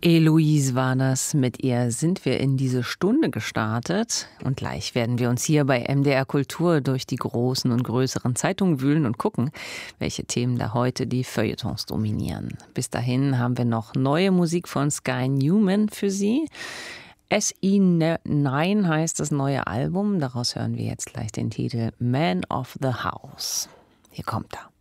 Eloise war das. Mit ihr sind wir in diese Stunde gestartet. Und gleich werden wir uns hier bei MDR Kultur durch die großen und größeren Zeitungen wühlen und gucken, welche Themen da heute die Feuilletons dominieren. Bis dahin haben wir noch neue Musik von Sky Newman für Sie. SI9 heißt das neue Album. Daraus hören wir jetzt gleich den Titel Man of the House. Hier kommt er.